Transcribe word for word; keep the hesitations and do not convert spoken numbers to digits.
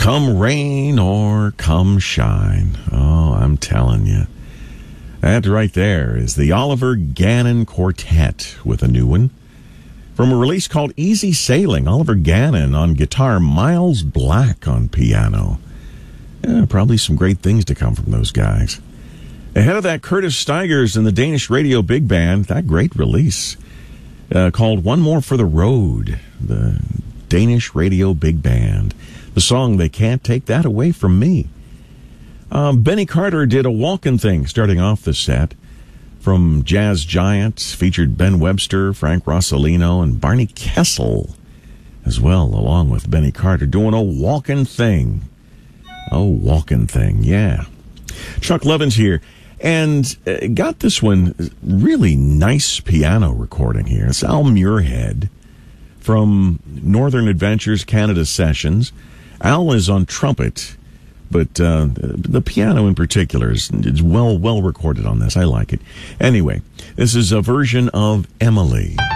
Come rain or come shine. Oh, I'm telling you. That right there is the Oliver Gannon Quartet with a new one. From a release called Easy Sailing, Oliver Gannon on guitar, Miles Black on piano. Yeah, probably some great things to come from those guys. Ahead of that, Curtis Stigers and the Danish Radio Big Band, that great release uh, called One More for the Road, the Danish Radio Big Band. The song, They Can't Take That Away From Me. Um, Benny Carter did a walkin' thing starting off the set. From Jazz Giants, featured Ben Webster, Frank Rossellino, and Barney Kessel as well, along with Benny Carter, doing a walkin' thing. Oh, walkin' thing, yeah. Chuck Levin's here, and uh, got this one really nice piano recording here. It's Al Muirhead from Northern Adventures Canada Sessions. Al is on trumpet, but uh, the piano in particular is, is well well recorded on this. I like it. Anyway, this is a version of Emily.